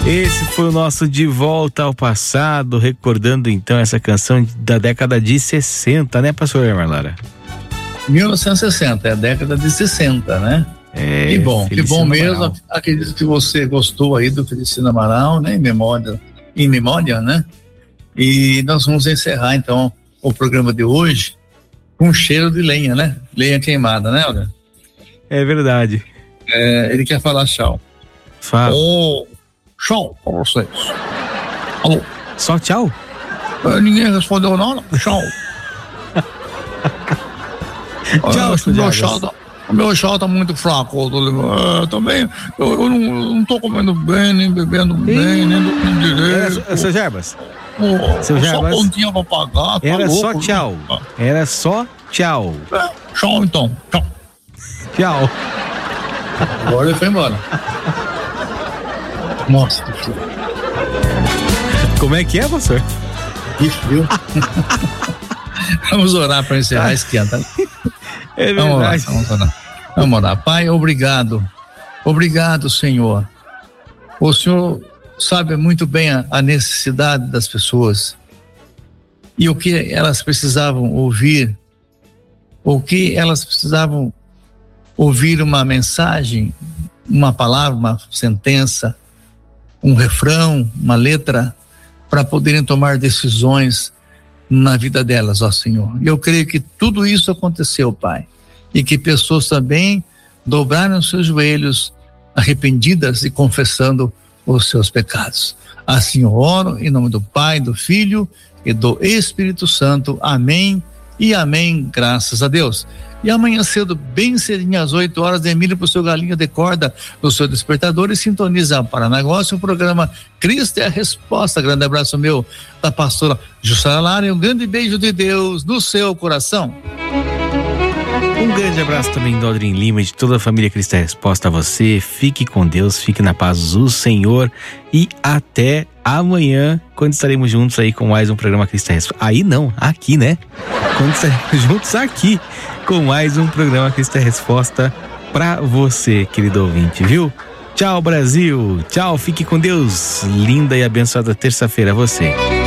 Esse foi o nosso De Volta ao Passado, recordando então essa canção da década de 60, né, pastor Marlara? 1960, é a década de 60, né? Que bom mesmo. Amaral. Acredito que você gostou aí do Feliciano Amaral, né? Em memória, né? E nós vamos encerrar então o programa de hoje com cheiro de lenha, né? Lenha queimada, né, Olha? É verdade. Ele quer falar tchau. Fala. Tchau pra vocês. Alô? Só tchau? Ninguém respondeu nada. Tchau. Tchau, o meu chá tá muito fraco, também eu não tô comendo bem, nem bebendo bem, nem dormindo direito. Seu Jarbas, só pontinha pra pagar. Era louco, só tchau. Era só tchau. Tchau então. Tchau. Agora ele foi embora. Nossa, que frio. Como é que é, pastor? Que frio. Vamos orar para encerrar, esquenta. É verdade. Vamos orar. Pai, obrigado. Obrigado, Senhor. O Senhor sabe muito bem a necessidade das pessoas e o que elas precisavam ouvir, o que elas precisavam ouvir, uma mensagem, uma palavra, uma sentença, um refrão, uma letra, para poderem tomar decisões na vida delas, ó Senhor. E eu creio que tudo isso aconteceu, Pai, e que pessoas também dobraram seus joelhos arrependidas e confessando os seus pecados. Assim eu oro em nome do Pai, do Filho e do Espírito Santo. Amém e amém, graças a Deus. E amanhã cedo, bem cedinho, às 8 horas, Emílio pro seu galinho de corda no seu despertador e sintoniza para negócio o programa Cristo é a Resposta. Grande abraço meu, da pastora Jussara Lara, e um grande beijo de Deus no seu coração. Um grande abraço também do Aldrin Lima e de toda a família Cristo é a Resposta a você. Fique com Deus, fique na paz do Senhor e até amanhã, quando estaremos juntos aí com mais um programa Cristo é a Resposta. Aí não, aqui, né? Quando estaremos juntos aqui com mais um programa Cristo é a Resposta pra você, querido ouvinte, viu? Tchau, Brasil. Tchau, fique com Deus. Linda e abençoada terça-feira a você.